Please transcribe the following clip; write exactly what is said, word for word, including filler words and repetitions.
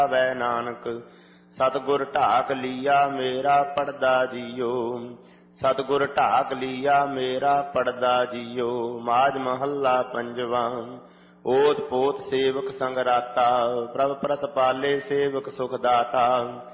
ਵੈ ਨਾਨਕ। ਸਤਿਗੁਰ ਢਾਕ ਲੀਆ ਮੇਰਾ ਪੜਦਾ ਜੀਓ। ਸਤਿਗੁਰ ਢਾਕ ਲੀਆ ਮੇਰਾ ਪੜਦਾ ਜੀਓ। ਮਾਝ ਮਹੱਲਾ ਪੰਜਵਾ। ਓਤ ਪੋਤ ਸੇਵਕ ਸੰਗ ਰਾਤਾ, ਪ੍ਰਭ ਪ੍ਰਤਪਾਲੇ ਸੇਵਕ ਸੁਖ ਦਾਤਾ।